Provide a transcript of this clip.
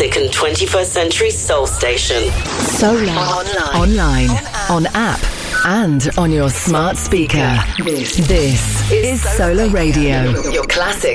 classic and 21st century soul station. Solar. Online. On app. And on your smart speaker. This is Solar Radio. Your classic